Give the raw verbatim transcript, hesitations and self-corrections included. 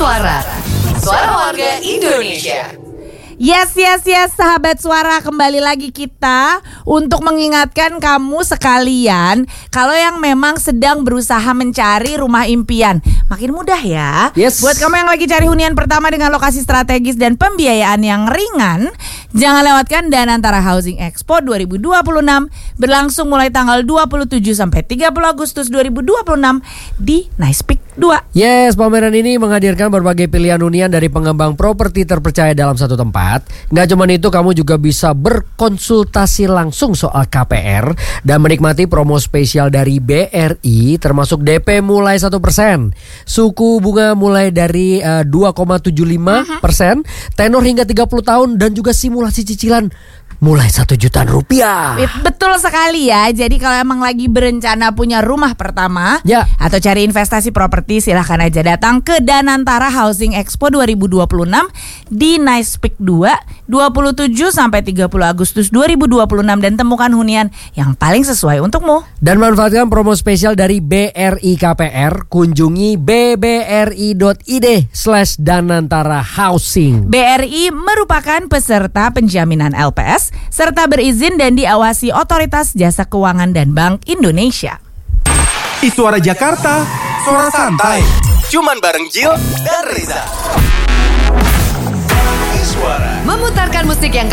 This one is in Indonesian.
Suara, suara warga Indonesia. Yes, yes, yes, sahabat suara, kembali lagi kita untuk mengingatkan kamu sekalian kalau yang memang sedang berusaha mencari rumah impian, makin mudah ya. Yes. Buat kamu yang lagi cari hunian pertama dengan lokasi strategis dan pembiayaan yang ringan, jangan lewatkan Danantara Housing Expo dua ribu dua puluh enam berlangsung mulai tanggal dua puluh tujuh sampai tiga puluh Agustus dua ribu dua puluh enam di Nice Peak dua. Yes, pameran ini menghadirkan berbagai pilihan hunian dari pengembang properti terpercaya dalam satu tempat. Nggak cuma itu, kamu juga bisa berkonsultasi langsung soal K P R dan menikmati promo spesial dari B R I, termasuk D P mulai satu persen, suku bunga mulai dari uh, dua koma tujuh lima persen, tenor hingga tiga puluh tahun, dan juga simulasi cicilan mulai satu jutaan rupiah. Betul sekali ya. Jadi kalau emang lagi berencana punya rumah pertama ya, atau cari investasi properti, silahkan aja datang ke Danantara Housing Expo dua ribu dua puluh enam di Nice Peak dua, dua puluh tujuh sampai tiga puluh Agustus dua ribu dua puluh enam, dan temukan hunian yang paling sesuai untukmu. Dan manfaatkan promo spesial dari B R I K P R. Kunjungi b b r i dot i d slash danantara housing. B R I merupakan peserta penjaminan L P S serta berizin dan diawasi Otoritas Jasa Keuangan dan Bank Indonesia. Suara Jakarta, suara santai. Cuman bareng Jill dan Riza. Memutarkan musik yang